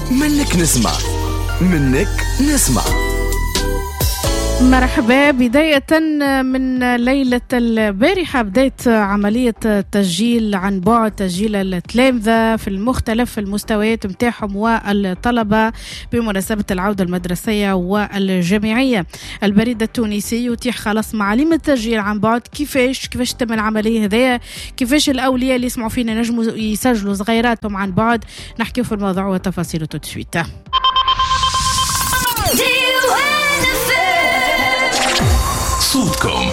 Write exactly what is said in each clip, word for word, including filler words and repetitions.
منك نسمع منك نسمع. مرحبا. بداية من ليلة البارحة بدأت عملية تسجيل عن بعد، تسجيل التلامذة في المختلف المستويات متاعهم والطلبة بمناسبة العودة المدرسية والجامعية. البريد التونسي يتيح خلاص معالم التسجيل عن بعد. كيفاش كيفاش تم العملية هذيا؟ كيفاش الأولياء اللي يسمعوا فينا نجموا يسجلوا صغيراتهم عن بعد؟ نحكيو في الموضوع وتفاصيله تدشويت. صوتكم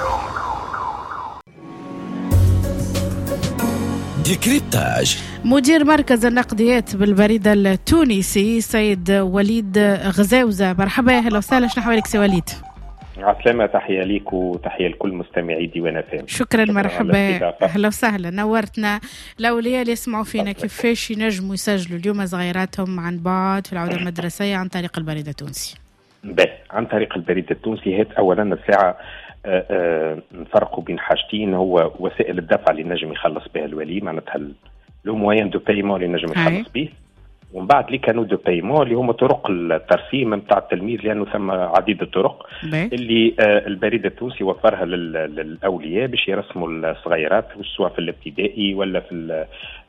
ديكريبتاج. مدير مركز النقديات بالبريد التونسي سيد وليد غزاوزة، مرحبا، اهلا وسهلا. شنو حواليك سي وليد؟ عسلامة، تحية ليك وتحية لكل مستمعي ديوان اف ام. شكرا, شكرا مرحبا، اهلا وسهلا، نورتنا. الاولياء اللي يسمعوا فينا كيفاش ينجموا يسجلوا اليوم صغيراتهم عن بعد في العودة المدرسية عن طريق البريد التونسي؟ بس عن طريق البريد التونسي هات اولا الساعه آآ آآ نفرقوا بين حاجتين، هو وسائل الدفع اللي نجم يخلص بها الولي، معناتها لو موين دو بايمون اللي نجم يخلص به، ومن بعد لي كانوا دو بايمون اللي هما طرق الترسيم نتاع التلميذ، لانه ثم عديد الطرق بي. اللي البريد التونسي وفرها للاولياء باش يرسموا الصغيرات سواء في الابتدائي ولا في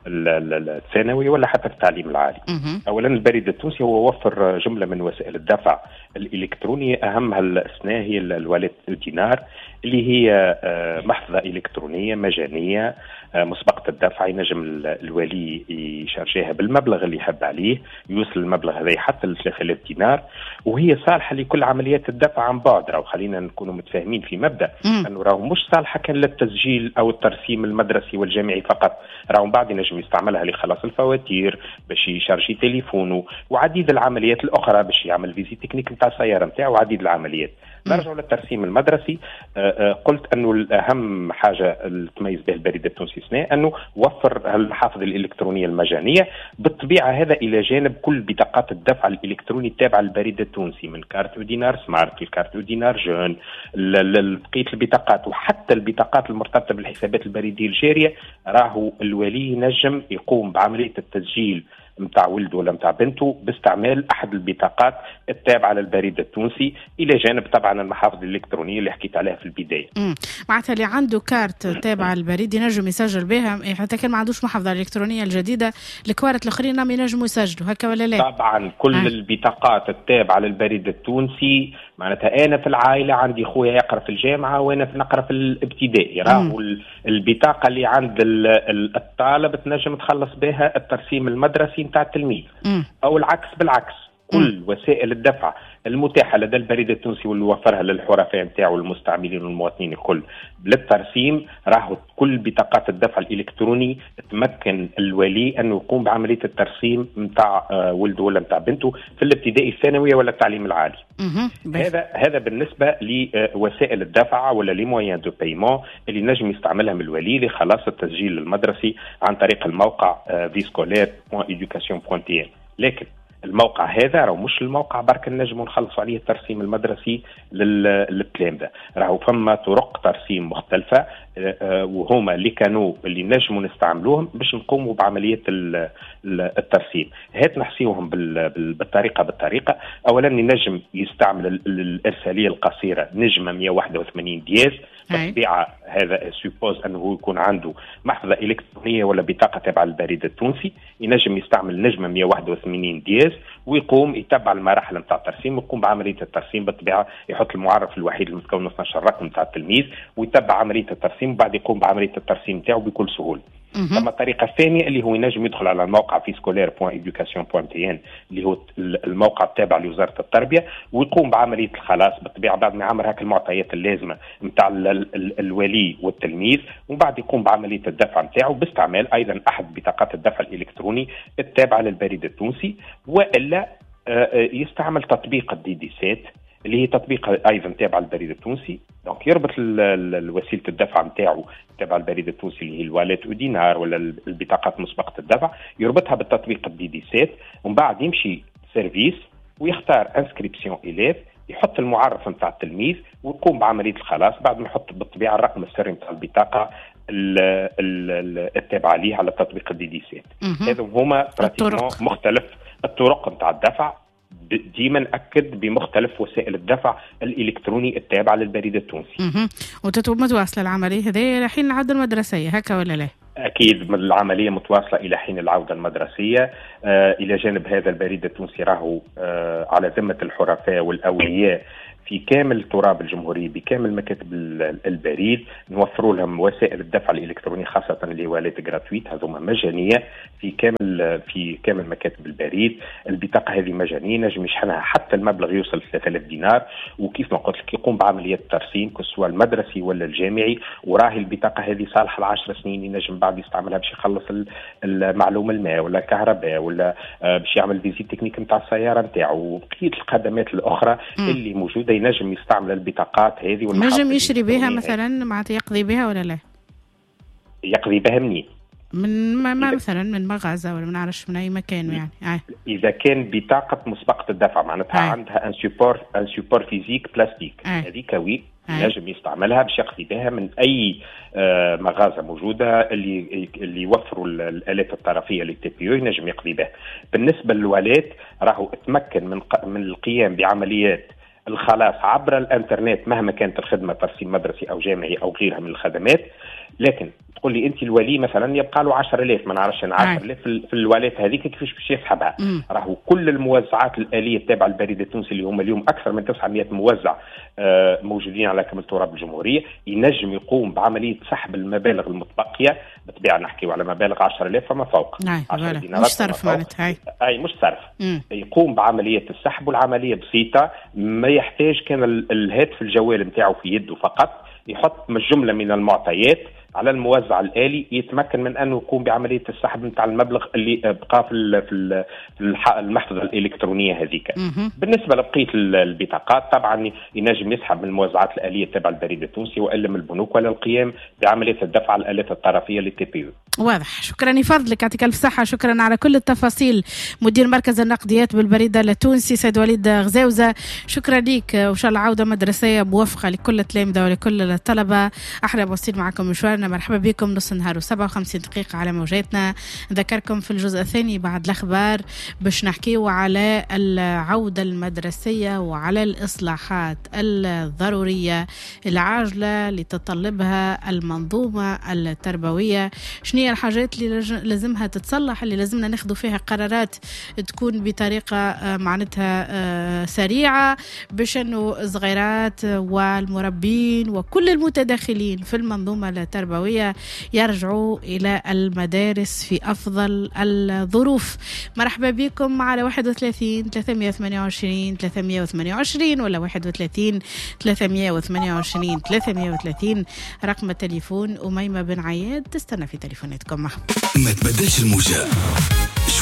الثانوي ولا حتى في التعليم العالي. مه. اولا البريد التونسي هو وفر جمله من وسائل الدفع الالكترونيه، اهمها الاثناء هي الوالد الدينار اللي هي محفظه الكترونيه مجانيه مسبقه الدفع، ينجم الولي يشارجيها بالمبلغ اللي يحب عليه، يوصل المبلغ هذا حتى ل ثلاثة آلاف دينار، وهي صالحه لكل عمليات الدفع عن بعد. راهو خلينا نكونوا متفاهمين في مبدا انه راهو مش صالحه كان للتسجيل او الترسيم المدرسي والجامعي فقط، راهو بعد ينجم يستعملها لخلاص الفواتير، باش يشارجي تليفونه، وعديد العمليات الاخرى، باش يعمل فيزي تكنيك نتاع السياره نتاعو، وعديد العمليات. نرجع للترسيم المدرسي. آآ آآ قلت انه الاهم حاجه اللي تميز بها البريد التونسي سنة انه وفر المحافظ الالكترونيه المجانيه، بالطبيعه هذا الى جانب كل بطاقات الدفع الالكتروني التابعه للبريد التونسي، من كارت دينار سمارت لكارت دينار جون، بقيه البطاقات وحتى البطاقات المرتبطه بالحسابات البريديه الجاريه. راهو الولي نجم يقوم بعمليه التسجيل متاع ولده ولا متاع بنته باستعمال احد البطاقات التابعه للبريد التونسي، الى جانب طبعا المحافظ الالكترونيه اللي حكيت عليها في البدايه. امم معناتها اللي عنده كارت تابعه للبريد ينجم يسجل بها، حتى كان ما عندوش محافظه الالكترونيه الجديده، الكوارت الاخرين راهم ينجموا يسجلوا، هكا ولا لا؟ طبعا كل آه. البطاقات التابعه للبريد التونسي، معناتها انا في العائله عندي خويا يقرا في الجامعه وانا في نقرا في الابتدائي، راهو البطاقه اللي عند الطالب تنجم تخلص بها الترسيم المدرسي نتاع التلميذ، م. او العكس بالعكس. كل م. وسائل الدفع المتاحه لدى البريد التونسي واللي وفرها للحرفاء نتاعو والمستعملين والمواطنين الكل للترسيم، راهو كل بطاقات الدفع الالكتروني تمكن الولي انه يقوم بعمليه الترسيم نتاع ولده ولا نتاع بنته في الابتدائي الثانويه ولا التعليم العالي. هذا هذا بالنسبه لوسائل الدفع ولا لي موين دو بايمون اللي نجم يستعملها من الولي لخلاص التسجيل المدرسي عن طريق الموقع في سكولير بوان إيدوكاسيون بوان تي إن. لكن الموقع هذا راهو مش الموقع برك نجموا نخلصوا عليه الترسيم المدرسي للتلامذه، راهو فما طرق ترسيم مختلفه وهما اللي كانوا اللي نجموا نستعملوهم باش نقوموا بعمليه الترسيم. هات نحسيوهم بالطريقه بالطريقه. اولا نجم يستعمل الارساليه القصيره نجمه مية وواحد وثمانين دياز، بالطبيعه هذا سوبوز انه يكون عنده محفظه الكترونيه ولا بطاقه تابعه للبريد التونسي، ينجم يستعمل نجمه مية وواحد وثمانين دياز ويقوم يتبع المراحل نتاع الترسيم، ويقوم بعمليه الترسيم بالطبيعه، يحط المعرف الوحيد المتكون من اثني عشر رقم نتاع التلميذ ويتبع عمليه الترسيم، وبعد يقوم بعمليه الترسيم نتاعو بكل سهوله. ثم الطريقه الثانيه اللي هو ينجم يدخل على الموقع في سكولير بوان إيدوكاسيون بوان تي إن اللي هو الموقع التابع لوزاره التربيه، ويقوم بعمليه الخلاص بالطبيعه بعد ما يعمل هاك المعطيات اللازمه نتاع الولي والتلميذ، وبعد يقوم بعمليه الدفع نتاعو باستعمال ايضا احد بطاقات الدفع الالكتروني التابعه للبريد التونسي، والا يستعمل تطبيق الدي دي سات اللي هي تطبيق ايضا تابع للبريد التونسي. دونك يربط وسيله الدفع نتاعو تابع البريد التونسي اللي هي الوالات ودينار ولا البطاقات مسبقه الدفع، يربطها بالتطبيق الدي دي سات، ومن بعد يمشي سيرفيس ويختار انسكريبسيون إليف، يحط المعرف نتاع التلميذ ويقوم بعمليه الخلاص بعد ما يحط بالطبيعه الرقم السري نتاع البطاقه التابعه ليه على تطبيق الدي دي سات. هذو هما براتيكمون مختلف الطرق نتاع الدفع ديما أكد بمختلف وسائل الدفع الإلكتروني التابعة للبريد التونسي. ومتواصلة العملية هذه حين العودة المدرسية هكا ولا لا؟ أكيد العملية متواصلة إلى حين العودة المدرسية. آه إلى جانب هذا البريد التونسي راهو آه على ذمة الحرفاء والأولياء في كامل تراب الجمهورية بكامل مكاتب البريد، نوفروا لهم وسائل الدفع الإلكتروني خاصة اللي والات جراتويت هذوما مجانية في كامل في كامل مكاتب البريد. البطاقة هذه مجانية، نجم يشحنها حتى المبلغ يوصل ثلاثة آلاف دينار، وكيف ما قلت لك يقوم بعملية الترسيم كسواء المدرسي ولا الجامعي، وراهي البطاقة هذه صالحة لعشر سنين، ينجم بعد يستعملها باش يخلص المعلومة الماء ولا الكهرباء ولا باش يعمل فيزيت تكنيك نتاع السيارة نتاعو وبقية الخدمات الأخرى م. اللي موجودة. ينجم يستعمل البطاقات هذه نجم يشري بها مثلا معناتها يقضي بها ولا لا؟ يقضي بها منين؟ من ما, ما مثلا من مغازة ولا ما نعرفش من أي مكان يعني. آه. إذا كان بطاقة مسبقة الدفع معناتها آه. عندها ان سيبور ان سيبور فيزيك بلاستيك هذيك آه. وي آه. نجم يستعملها باش يقضي بها من أي آه مغازة موجودة اللي اللي يوفروا الآلات الطرفية للتي بي يو ينجم يقضي بها. بالنسبة للوالات راهو اتمكن من من القيام بعمليات الخلاص عبر الانترنت مهما كانت الخدمه ترسيم مدرسي او جامعي او غيرها من الخدمات. لكن تقول لي انت الولي مثلا يبقى له عشرة آلاف ما نعرفش انا عشرة آلاف في الوالات هذيك كيفاش باش يسحبها؟ راهو كل الموزعات الاليه التابعه للبريد التونسي اللي هم اليوم اكثر من تسعمائة موزع آه موجودين على كامل تراب الجمهوريه ينجم يقوم بعمليه سحب المبالغ المتبقيه. بالطبيعه نحكيو على مبالغ عشرة آلاف فما فوق عشرة دينارات مش صرف معناتها اي مش صرف. يقوم بعمليه السحب والعمليه بسيطه، ما يحتاج كان الهاتف الجوال نتاعو في يده فقط، يحط جمله من المعطيات على الموزع الآلي يتمكن من أنه يقوم بعملية السحب نتاع المبلغ اللي بقى في في المحفظة الإلكترونية هذيك. بالنسبة لبقية البطاقات طبعا ينجم يسحب من الموزعات الآلية تبع البريد التونسي وإلا من البنوك ولا القيام بعملية الدفع على الآلات الطرفية للتي بي يو. واضح. شكرا يفضلك، يعطيك الف صحة. شكرا على كل التفاصيل مدير مركز النقديات بالبريد التونسي سيد وليد غزاوزة. شكرا ليك، وإن شاء الله عودة مدرسية موفقة لكل التلامذة ولكل الطلبة. أحلى بوصيل معكم مشوارنا. مرحبا بكم نص النهار وسبعة وخمسين دقيقة على موجاتنا. نذكركم في الجزء الثاني بعد الأخبار باش نحكيو على العودة المدرسية وعلى الإصلاحات الضرورية العاجلة لتطلبها المنظومة التربوية. شنو هي الحاجات اللي لازمها تتصلح، اللي لازمنا ناخذوا فيها قرارات تكون بطريقة معناتها سريعة باش انه الصغيرات والمربين وكل المتداخلين في المنظومة التربوية يرجعوا إلى المدارس في أفضل الظروف. مرحبا بكم على واحد وثلاثين ثلاثمائة وثمانية وعشرين ثلاثمائة وثمانية وعشرين ولا واحد وثلاثين ثلاثمائة وثمانية وعشرين ثلاثمائة وثلاثين رقم التليفون. أميمة بن عياد تستنى في تليفوناتكم. ما تبدلش الموجة.